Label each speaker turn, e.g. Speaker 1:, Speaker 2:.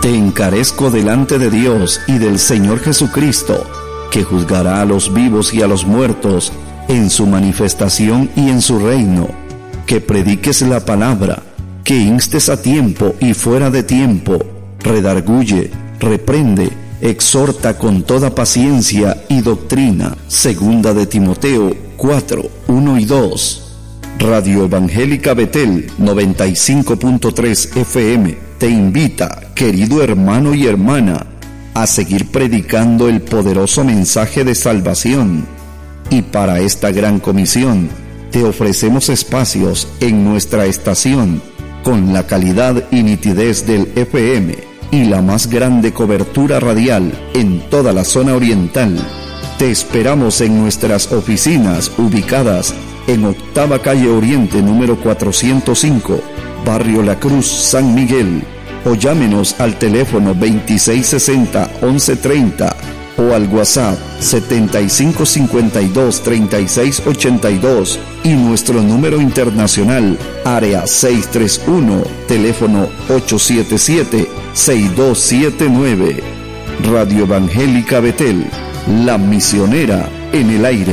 Speaker 1: Te encarezco delante de Dios y del Señor Jesucristo, que juzgará a los vivos y a los muertos en su manifestación y en su reino, que prediques la palabra, que instes a tiempo y fuera de tiempo, redarguye, reprende, exhorta con toda paciencia y doctrina. Segunda de Timoteo 4, 1 y 2. Radio Evangélica Betel 95.3 FM te invita, querido hermano y hermana, a seguir predicando el poderoso mensaje de salvación. Y para esta gran comisión, te ofrecemos espacios en nuestra estación con la calidad y nitidez del FM y la más grande cobertura radial en toda la zona oriental. Te esperamos en nuestras oficinas ubicadas en Octava Calle Oriente número 405, Barrio La Cruz, San Miguel, o llámenos al teléfono 2660-1130 o al WhatsApp 7552-3682 y nuestro número internacional, área 631, teléfono 877-6279. Radio Evangélica Betel, la misionera en el aire.